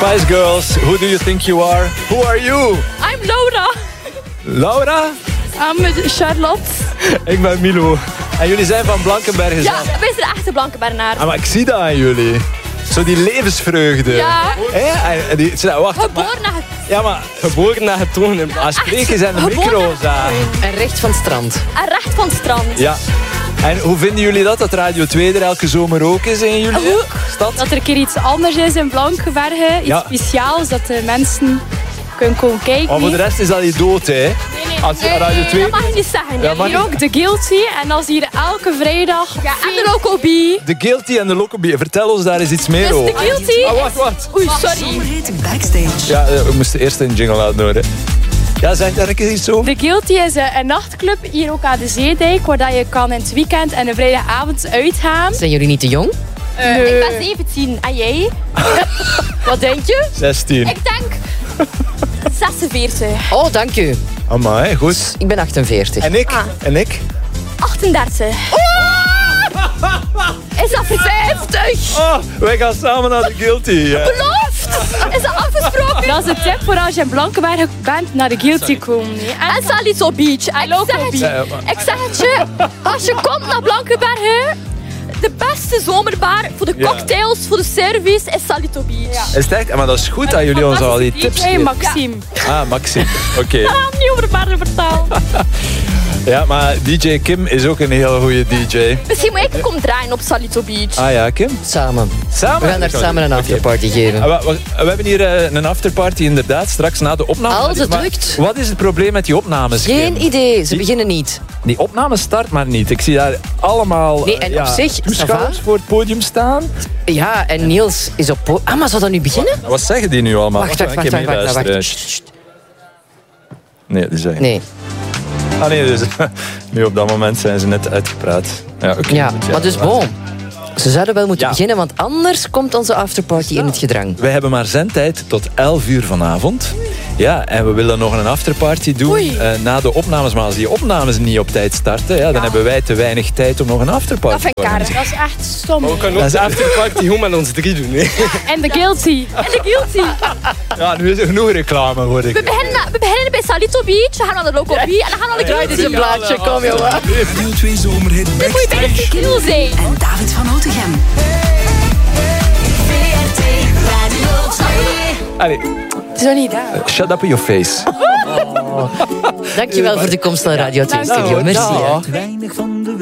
Spice Girls, who do you think you are? Who are you? I'm Laura. Laura? I'm Charlotte. Ik ben Milo. En jullie zijn van Blankenbergen Ja, zelf. wij zijn echte Blankenbergenaar. Ah, maar ik zie dat aan jullie. Zo die levensvreugde. Ja. En die, wacht, Geboren na het... ja, maar Geboren na het tonen. spreken zijn de Geboren micro's aan. En recht van het strand. En recht van het strand. Ja. En hoe vinden jullie dat Radio 2 er elke zomer ook is in jullie stad? Dat er een keer iets anders is in Blankenbergen. Iets Ja. speciaals, dat de mensen kunnen komen kijken. Maar voor de rest is dat niet dood, hè? Als je Radio 2... Dat mag je niet zeggen. Ja, maar Hier ook de Guilty. En dat is hier elke vrijdag. Ja, en de Locobie. De Guilty en de Locobie. Vertel ons daar eens iets meer Dus over. de Guilty... Ah, wacht. Oei, sorry. Zomerhit Backstage. Ja, we moesten eerst een jingle laten horen. Ja, zeg daar een keer iets over? De Guilty is een nachtclub hier ook aan de Zeedijk. Waar dat je kan in het weekend en een vrijdagavond uitgaan. Zijn jullie niet te jong? Ik ben 17. En jij? Wat denk je? 16. Ik denk... 46. Oh, dank u. Amai, goed. Ik ben 48. En ik? Ah. En ik? 38. Is dat 50? Oh, wij gaan samen naar de Guilty. Ja. Beloofd! Is dat afgesproken? Dat is een tip voor als je in Blankenbergen bent naar de Guilty komen. En Salito Beach. Ik zeg het je, als je komt naar Blankenbergen, de beste zomerbar voor de cocktails, voor de service is Salito Beach. Is het echt? Maar dat is goed dat jullie ons al die tips Hey, geven. Maxime. Ah, Maxime. Oké. Ik ga niet over de barren vertellen. Ja, maar DJ Kim is ook een heel goede DJ. Misschien moet ik komen draaien op Salito Beach. Ah ja, Kim? Samen. Samen? We gaan daar samen een afterparty geven. We hebben hier een afterparty inderdaad, straks na de opname. Als het Maar lukt. Wat is het probleem met die opnames? Geen Kim? idee, ze beginnen niet. Die opname start maar niet. Ik zie daar allemaal Nee, en op zich, toeschouwers ça va. voor het podium staan. Ja, en Niels is op... Ah, maar zou dat nu beginnen? Wat zeggen die nu allemaal? Wacht. Een keer meeluisteren. Nee, die zeggen. Nee. Ah nee, dus nu op dat moment zijn ze net uitgepraat. Ja, oké. Ja, Goed, maar dus wacht. bon. Ze zouden wel moeten Ja. beginnen, want anders komt onze afterparty in het gedrang. Wij hebben maar zendtijd tot 11 uur vanavond. Ja, en we willen nog een afterparty doen na de opnames. Maar als die opnames niet op tijd starten, dan hebben wij te weinig tijd om nog een afterparty Dat vind te ik organiseren. Dat is echt stom. Maar we kunnen ook de afterparty gewoon met ons 3 doen. Hè. En de Guilty. En de Guilty. Ja, nu is er genoeg reclame, hoor ik. We beginnen bij Salito Beach, we gaan naar de Locobie en dan gaan we naar de Dit is een Guilty. blaadje, kom jongen. Radio 2 Zomerhit Moet je bij de Backstage. tequila zijn. En David van Otegem. Allee, Het is nog niet daar. shut up in your face. Dankjewel voor de komst naar Radio 2 Studio. Merci. hè. Weinig van